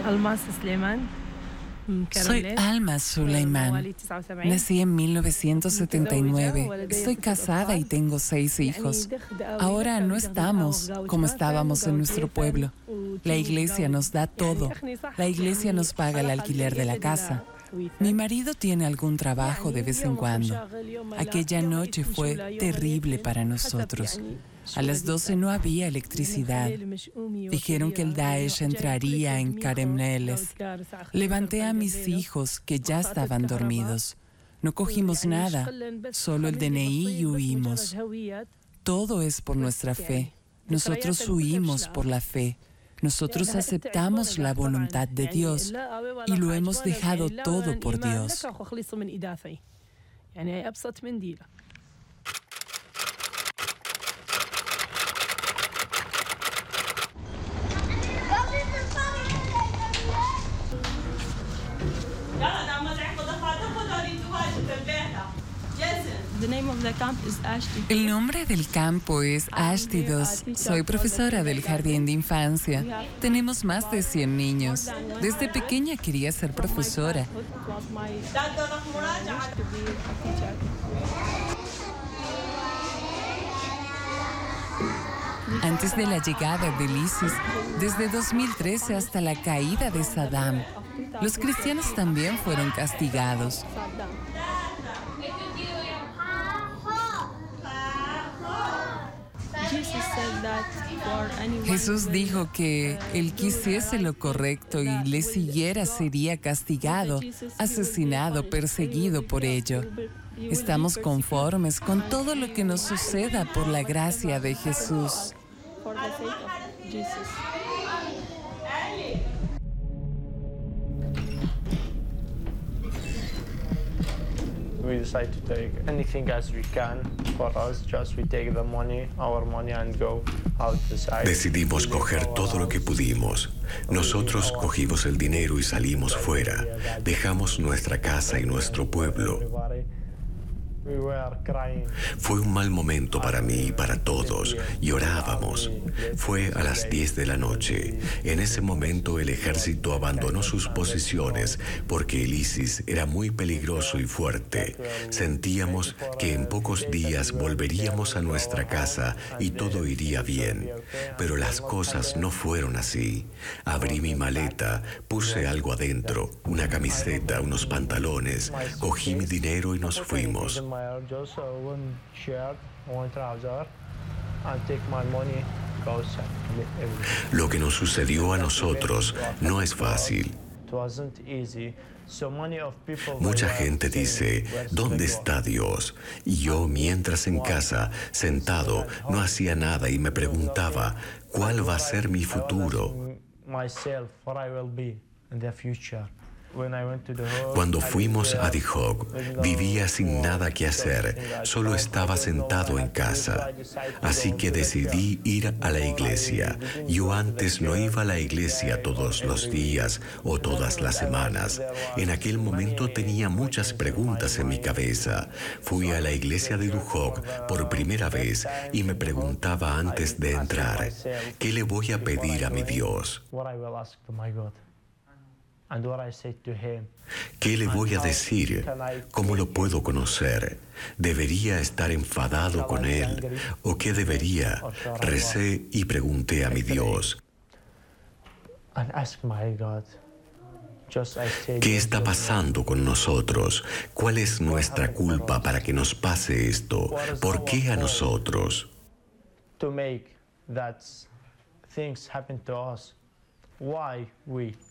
Soy Alma Suleiman. Nací en 1979. Estoy casada y tengo 6 hijos. Ahora no estamos como estábamos en nuestro pueblo. La iglesia nos da todo. La iglesia nos paga el alquiler de la casa. Mi marido tiene algún trabajo de vez en cuando. Aquella noche fue terrible para nosotros. A las 12 no había electricidad. Dijeron que el Daesh entraría en Karemneles. Levanté a mis hijos que ya estaban dormidos. No cogimos nada, solo el DNI y huimos. Todo es por nuestra fe. Nosotros huimos por la fe. Nosotros aceptamos la voluntad de Dios y lo hemos dejado todo por Dios. El nombre del campo es Ashtidos. Soy profesora del jardín de infancia. Tenemos más de 100 niños. Desde pequeña quería ser profesora. Antes de la llegada del ISIS, desde 2013 hasta la caída de Saddam, los cristianos también fueron castigados. Jesús dijo que el que hiciese lo correcto y le siguiera sería castigado, asesinado, perseguido por ello. Estamos conformes con todo lo que nos suceda por la gracia de Jesús. We decide to take anything as we can for us. Just we take the money, our money, and go out the side. Decidimos coger todo lo que pudimos. Nosotros cogimos el dinero y salimos fuera. Dejamos nuestra casa y nuestro pueblo. Fue un mal momento para mí y para todos. Llorábamos. Fue a las 10 de la noche. En ese momento el ejército abandonó sus posiciones porque el ISIS era muy peligroso y fuerte. Sentíamos que en pocos días volveríamos a nuestra casa y todo iría bien. Pero las cosas no fueron así. Abrí mi maleta, puse algo adentro, una camiseta, unos pantalones, cogí mi dinero y nos fuimos. Lo que nos sucedió a nosotros no es fácil. Mucha gente dice, ¿dónde está Dios? Y yo, mientras en casa, sentado, no hacía nada y me preguntaba, ¿cuál va a ser mi futuro? Cuando fuimos a Dihok, vivía sin nada que hacer, solo estaba sentado en casa. Así que decidí ir a la iglesia. Yo antes no iba a la iglesia todos los días o todas las semanas. En aquel momento tenía muchas preguntas en mi cabeza. Fui a la iglesia de Dihok por primera vez y me preguntaba antes de entrar, ¿qué le voy a pedir a mi Dios? ¿Qué le voy a decir? ¿Cómo lo puedo conocer? ¿Debería estar enfadado con él? ¿O qué debería? Recé y pregunté a mi Dios. ¿Qué está pasando con nosotros? ¿Cuál es nuestra culpa para que nos pase esto? ¿Por qué a nosotros? Why we?